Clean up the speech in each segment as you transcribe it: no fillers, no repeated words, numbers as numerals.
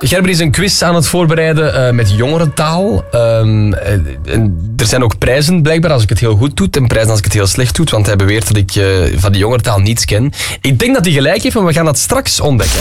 Gerben is een quiz aan het voorbereiden met jongerentaal. Er zijn ook prijzen blijkbaar als ik het heel goed doe en prijzen als ik het heel slecht doe, want hij beweert dat ik van de jongerentaal niets ken. Ik denk dat hij gelijk heeft, maar we gaan dat straks ontdekken.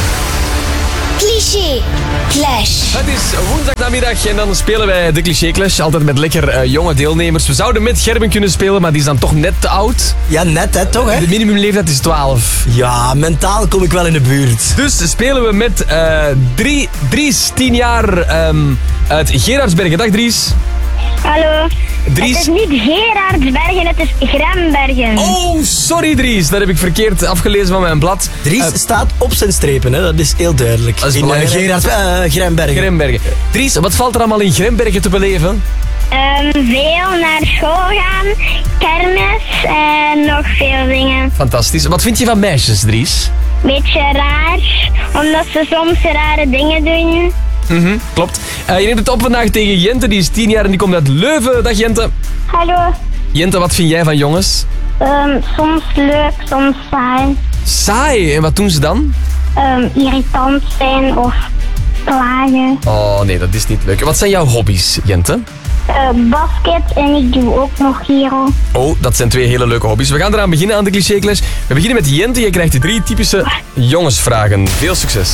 Cliché Clash. Het is woensdagnamiddag en dan spelen wij de Cliché Clash. Altijd met lekker jonge deelnemers. We zouden met Gerben kunnen spelen, maar die is dan toch net te oud. Ja, net hè, toch hè? De minimumleeftijd is 12. Ja, mentaal kom ik wel in de buurt. Dus spelen we met Dries, 10 jaar, uit Gerardsbergen. Dag Dries. Hallo. Dries. Het is niet Gerardsbergen, het is Grembergen. Oh, sorry Dries. Dat heb ik verkeerd afgelezen van mijn blad. Dries staat op zijn strepen, hè? Dat is heel duidelijk. Dat is in belangrijk. Grembergen. Grembergen. Dries, wat valt er allemaal in Grembergen te beleven? Veel naar school gaan, kermis en nog veel dingen. Fantastisch. Wat vind je van meisjes, Dries? Beetje raar, omdat ze soms rare dingen doen. Klopt. Je neemt het op vandaag tegen Jente, die is 10 jaar en die komt uit Leuven. Dag Jente. Hallo. Jente, wat vind jij van jongens? Soms leuk, soms saai. Saai. En wat doen ze dan? Irritant zijn of klagen. Oh nee, dat is niet leuk. Wat zijn jouw hobby's, Jente? Basket en ik doe ook nog Giro. Oh, dat zijn 2 hele leuke hobby's. We gaan eraan beginnen aan de Cliché Clash. We beginnen met Jente. Je krijgt de 3 typische jongensvragen. Veel succes.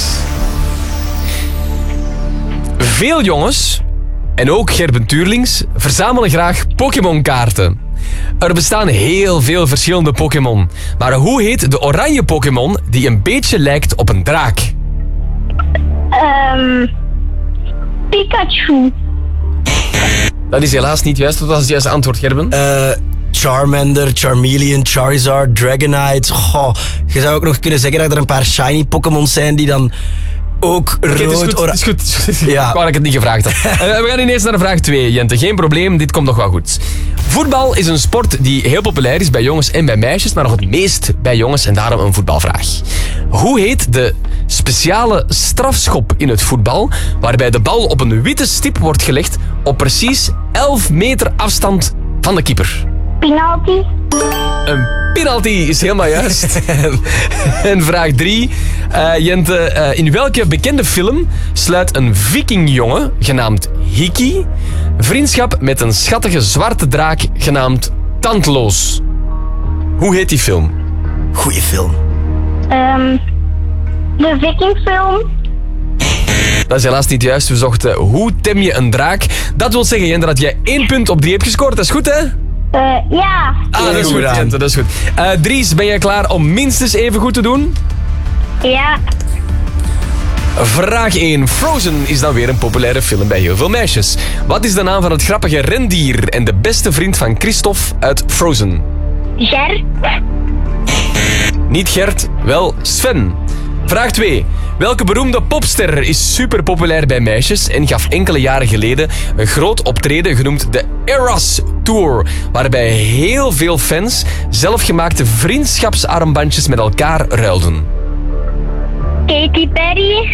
Veel jongens, en ook Gerben Tuurlings, verzamelen graag Pokémon-kaarten. Er bestaan heel veel verschillende Pokémon. Maar hoe heet de oranje Pokémon die een beetje lijkt op een draak? Pikachu. Dat is helaas niet juist. Wat was het juiste antwoord, Gerben? Charmander, Charmeleon, Charizard, Dragonite. Goh, je zou ook nog kunnen zeggen dat er een paar shiny Pokémon zijn die dan ook rood... Het is goed. Ja. Waar ik het niet gevraagd had. We gaan ineens naar vraag 2, Jente. Geen probleem, dit komt nog wel goed. Voetbal is een sport die heel populair is bij jongens en bij meisjes, maar nog het meest bij jongens en daarom een voetbalvraag. Hoe heet de speciale strafschop in het voetbal, waarbij de bal op een witte stip wordt gelegd op precies 11 meter afstand van de keeper? Penalty. Een penalty is helemaal juist. En vraag 3. Jente, in welke bekende film sluit een vikingjongen genaamd Hiki vriendschap met een schattige zwarte draak genaamd Tandloos? Hoe heet die film? Goeie film. De Vikingfilm. Dat is helaas niet juist. We zochten hoe tem je een draak. Dat wil zeggen, Jente, dat jij 1 punt op 3 hebt gescoord. Dat is goed, hè? Ja. Ah, dat is goed, Jente, dat is goed. Dries, ben jij klaar om minstens even goed te doen? Ja. Vraag 1. Frozen is dan weer een populaire film bij heel veel meisjes. Wat is de naam van het grappige rendier en de beste vriend van Christophe uit Frozen? Ger. Niet Gert, wel Sven. Vraag 2. Welke beroemde popster is super populair bij meisjes en gaf enkele jaren geleden een groot optreden genoemd de Eras Tour, waarbij heel veel fans zelfgemaakte vriendschapsarmbandjes met elkaar ruilden? Katy Perry.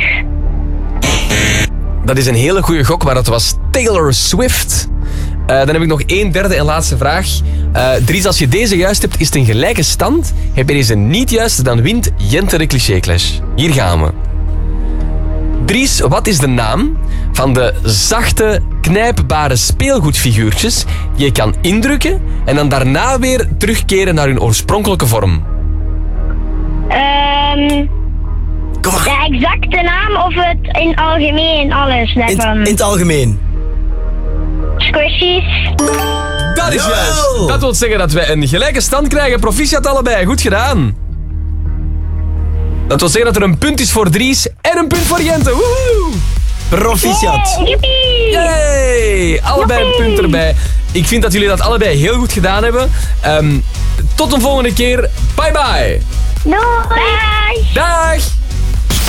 Dat is een hele goede gok, maar dat was Taylor Swift. Dan heb ik nog 1 derde en laatste vraag. Dries, als je deze juist hebt, is het een gelijke stand. Heb je deze niet juist, dan wint Jente de Cliché Clash. Hier gaan we. Dries, wat is de naam van de zachte, knijpbare speelgoedfiguurtjes die je kan indrukken en dan daarna weer terugkeren naar hun oorspronkelijke vorm? Kom maar. De exacte naam of het in algemeen alles daarvan? In het algemeen. Squishies. Dat is Jawel. juist. Dat wil zeggen dat wij een gelijke stand krijgen. Proficiat allebei. Goed gedaan. Dat wil zeggen dat er een punt is voor Dries en een punt voor Jente. Woehoe! Proficiat. Joepie. Yay! Allebei een punt erbij. Ik vind dat jullie dat allebei heel goed gedaan hebben. Tot een volgende keer. Bye bye. Doei. Dag!